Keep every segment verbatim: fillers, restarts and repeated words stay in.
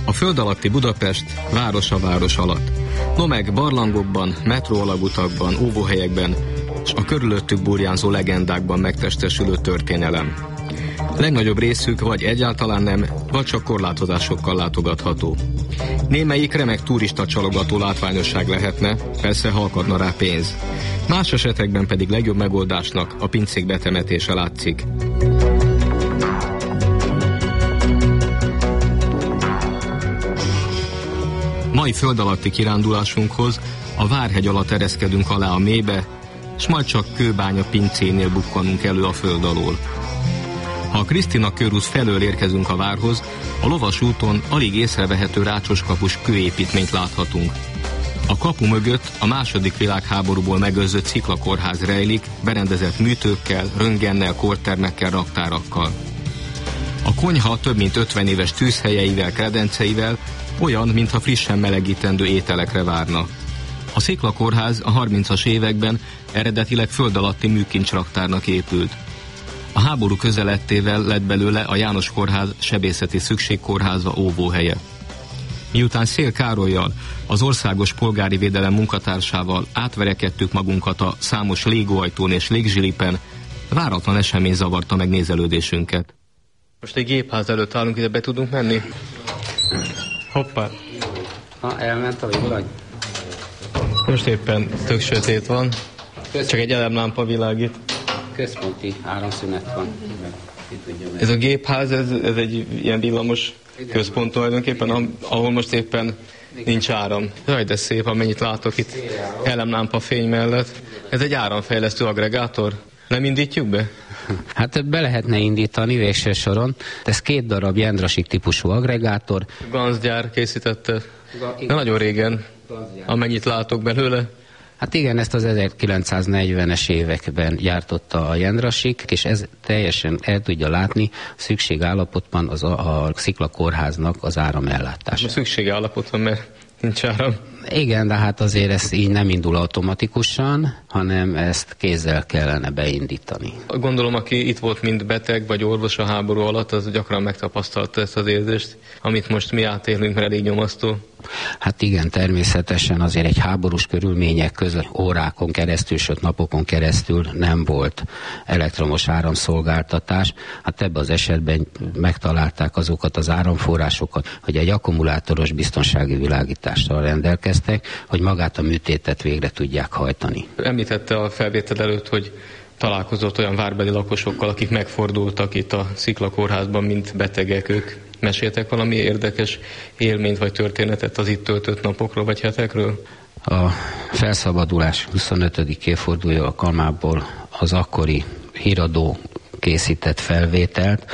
A föld alatti Budapest város a város alatt. No meg barlangokban, metróalagutakban, óvóhelyekben és a körülöttük burjánzó legendákban megtestesülő történelem. Legnagyobb részük vagy egyáltalán nem, vagy csak korlátozásokkal látogatható. Némelyik remek turista csalogató látványosság lehetne, persze ha akadna rá pénz. Más esetekben pedig legjobb megoldásnak a pincék betemetése látszik. Mai föld alatti kirándulásunkhoz a Várhegy alatt ereszkedünk alá a mélybe, s majd csak Kőbánya pincénél bukkanunk elő a föld alól. Ha a Krisztina körút felől érkezünk a várhoz, a lovas úton alig észrevehető rácsoskapus kőépítményt láthatunk. A kapu mögött a második világháborúból megőrzött sziklakórház rejlik, berendezett műtőkkel, röntgennel, kórtermekkel, raktárakkal. A konyha több mint ötven éves tűzhelyeivel, kredenceivel olyan, mintha frissen melegítendő ételekre várna. A sziklakórház a harmincas években eredetileg föld alatti műkincsraktárnak épült. A háború közelettével lett belőle a János Kórház sebészeti szükségkórháza óvóhelye. Miután Széll Károllyal, az Országos Polgári Védelem munkatársával átverekedtük magunkat a számos légóajtón és légzsilipen, váratlan esemény zavarta meg nézelődésünket. Most egy gépház előtt állunk, ide be tudunk menni? Hoppá! Ha, elment a villany. Most éppen tök sötét van, Központ. Csak egy elemlámpa világít. Központi áramszünet van. Ez a gépház, ez, ez egy ilyen villamos központ tulajdonképpen, ahol most éppen nincs áram. Jaj, de szép, amennyit látok itt elemlámpa fény mellett. Ez egy áramfejlesztő agregátor. Nem indítjuk be? Hát be lehetne indítani végső soron. Ez két darab Jendrasik típusú agregátor. Ganzgyár készítette. De nagyon régen, amennyit látok belőle. Hát igen, ezt az ezerkilencszáznegyvenes években gyártotta a Jendrasik, és ez teljesen el tudja látni szükségállapotban az a, a sziklakórháznak az áramellátása. A szükségállapotban, mert nincs áram. Igen, de hát azért ez így nem indul automatikusan, hanem ezt kézzel kellene beindítani. Gondolom, aki itt volt, mint beteg vagy orvos a háború alatt, az gyakran megtapasztalta ezt az érzést, amit most mi átélünk, mert elég nyomasztó. Hát igen, természetesen azért egy háborús körülmények között órákon keresztül, sőt napokon keresztül nem volt elektromos áramszolgáltatás. Hát ebben az esetben megtalálták azokat az áramforrásokat, hogy egy akkumulátoros biztonsági világítással rendelkeztek, hogy magát a műtétet végre tudják hajtani. Említette a felvétel előtt, hogy találkozott olyan várbeli lakosokkal, akik megfordultak itt a Sziklakórházban, mint betegek. Ők meséltek valami érdekes élményt vagy történetet az itt töltött napokról vagy hetekről? A felszabadulás huszonötödik évfordulója alkalmából az akkori híradó készített felvételt,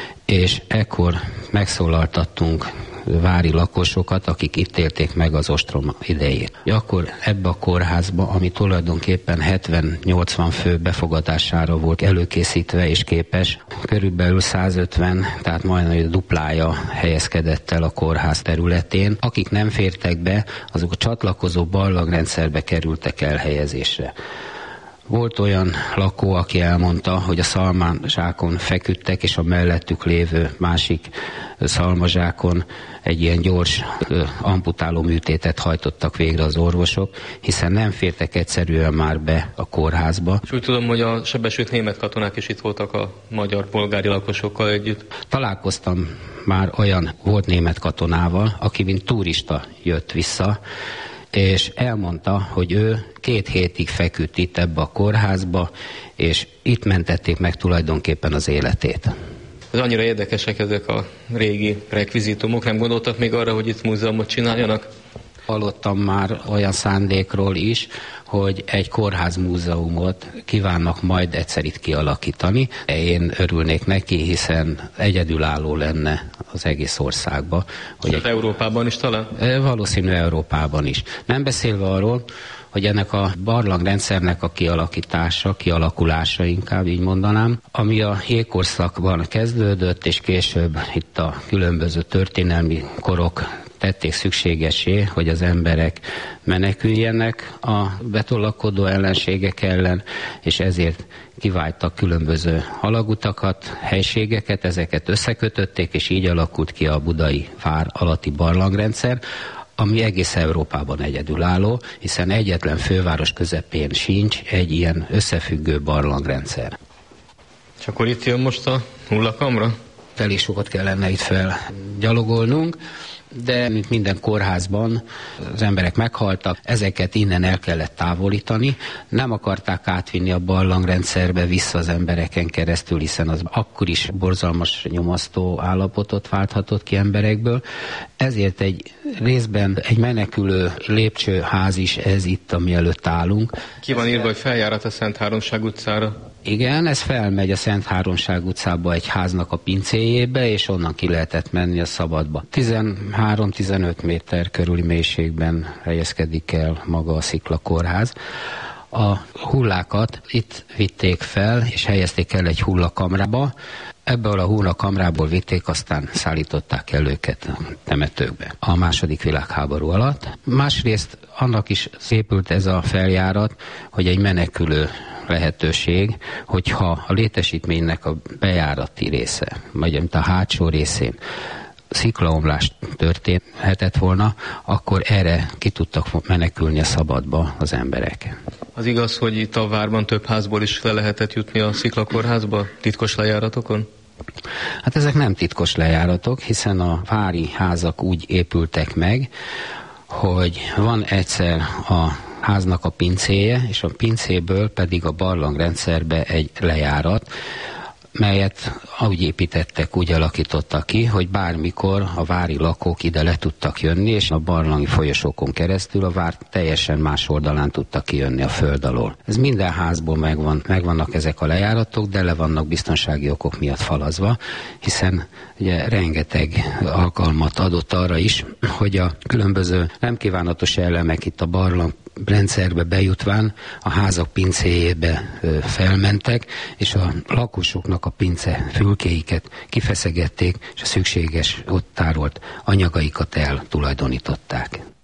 és ekkor megszólaltattunk vári lakosokat, akik itt élték meg az ostrom idejét. Akkor ebbe a kórházba, ami tulajdonképpen hetven-nyolcvan fő befogadására volt előkészítve és képes, körülbelül százötven, tehát majdnem a duplája helyezkedett el a kórház területén. Akik nem fértek be, azok a csatlakozó barlangrendszerbe kerültek elhelyezésre. Volt olyan lakó, aki elmondta, hogy a szalmazsákon feküdtek, és a mellettük lévő másik szalmazsákon egy ilyen gyors amputáló műtétet hajtottak végre az orvosok, hiszen nem fértek egyszerűen már be a kórházba. És úgy tudom, hogy a sebesült német katonák is itt voltak a magyar polgári lakosokkal együtt. Találkoztam már olyan volt német katonával, aki mint turista jött vissza, és elmondta, hogy ő két hétig feküdt itt ebbe a kórházba, és itt mentették meg tulajdonképpen az életét. Ez annyira érdekesek ezek a régi rekvizitumok, nem gondoltak még arra, hogy itt múzeumot csináljanak? Hallottam már olyan szándékról is, hogy egy kórházmúzeumot kívánnak majd egyszer itt kialakítani. Én örülnék neki, hiszen egyedülálló lenne az egész országba. Hogy egy... Európában is talán? Valószínű Európában is. Nem beszélve arról, hogy ennek a barlangrendszernek a kialakítása, kialakulása inkább így mondanám, ami a jégkorszakban kezdődött, és később itt a különböző történelmi korok tették szükségessé, hogy az emberek meneküljenek a betolakodó ellenségek ellen, és ezért kiváltak különböző alagutakat, helységeket, ezeket összekötötték, és így alakult ki a budai vár alatti barlangrendszer, ami egész Európában egyedülálló, hiszen egyetlen főváros közepén sincs egy ilyen összefüggő barlangrendszer. És akkor itt jön most a hullakamra? Elég sokat kellene itt felgyalogolnunk, de mint minden kórházban az emberek meghaltak, ezeket innen el kellett távolítani. Nem akarták átvinni a barlangrendszerbe vissza az embereken keresztül, hiszen az akkor is borzalmas nyomasztó állapotot válthatott ki emberekből. Ezért egy részben egy menekülő lépcsőház is ez itt, ami előtt állunk. Ki van írva, hogy feljárat a Szent Háromság utcára? Igen, ez felmegy a Szent Háromság utcába egy háznak a pincéjébe, és onnan ki lehetett menni a szabadba. tizenhárom-tizenöt méter körüli mélységben helyezkedik el maga a sziklakórház. A hullákat itt vitték fel, és helyezték el egy hullakamrába. Ebből a hullakamrából vitték, aztán szállították el őket a temetőkbe a második világháború alatt. Másrészt annak is szépült ez a feljárat, hogy egy menekülő lehetőség, hogyha a létesítménynek a bejárati része, vagy a hátsó részén sziklaomlás történhetett volna, akkor erre ki tudtak menekülni a szabadba az emberek. Az igaz, hogy itt a várban több házból is fel lehetett jutni a sziklakórházba, titkos lejáratokon? Hát ezek nem titkos lejáratok, hiszen a vári házak úgy épültek meg, hogy van egyszer a háznak a pincéje, és a pincéből pedig a barlangrendszerbe egy lejárat, melyet úgy építettek, úgy alakítottak ki, hogy bármikor a vári lakók ide le tudtak jönni, és a barlangi folyosókon keresztül a vár teljesen más oldalán tudtak kijönni a föld alól. Ez minden házból megvan, megvannak ezek a lejáratok, de le vannak biztonsági okok miatt falazva, hiszen ugye rengeteg alkalmat adott arra is, hogy a különböző nem kívánatos elemek itt a barlang rendszerbe bejutván a házak pincéjébe ö, felmentek, és a lakosoknak a pince fülkéiket kifeszegették, és a szükséges ott tárolt anyagaikat eltulajdonították.